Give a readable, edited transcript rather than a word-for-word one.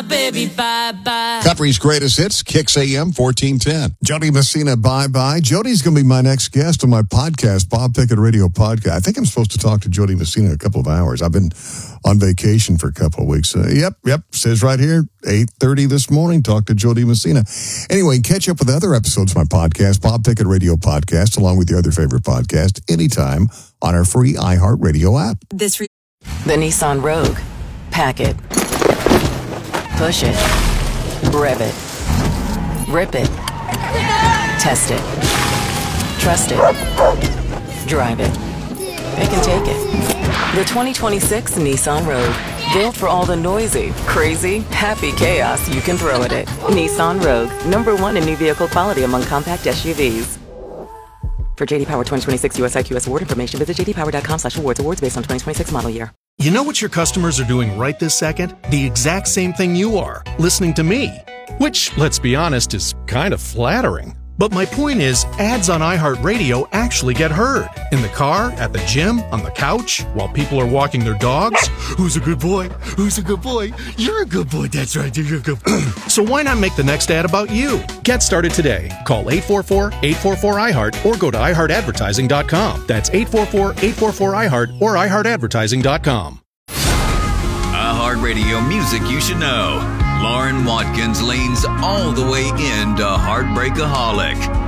baby, bye-bye. Country's greatest hits, Kicks AM 1410. Jody Messina, bye-bye. Jody's going to be my next guest on my podcast, Bob Pickett Radio Podcast. I think I'm supposed to talk to Jody Messina in a couple of hours. I've been on vacation for a couple of weeks. Yep, says right here, 8:30 this morning, talk to Jody Messina. Anyway, catch up with other episodes of my podcast, Bob Pickett Radio Podcast, along with your other favorite podcast, anytime on our free iHeartRadio app. The Nissan Rogue. Pack it. Push it. Rev it. Rip it. Test it. Trust it. Drive it. Pick and take it. The 2026 Nissan Rogue. Built for all the noisy, crazy, happy chaos you can throw at it. Nissan Rogue. #1 in new vehicle quality among compact SUVs. For JD Power 2026 US IQS award information, visit jdpower.com/awards. Awards based on 2026 model year. You know what your customers are doing right this second? The exact same thing you are, listening to me. Which, let's be honest, is kind of flattering. But my point is, ads on iHeartRadio actually get heard. In the car, at the gym, on the couch, while people are walking their dogs. Who's a good boy? Who's a good boy? You're a good boy, that's right, you're a good boy. So why not make the next ad about you? Get started today. Call 844-844-iHeart or go to iHeartAdvertising.com. That's 844-844-iHeart or iHeartAdvertising.com. iHeartRadio music you should know. Lauren Watkins leans all the way into Heartbreakaholic.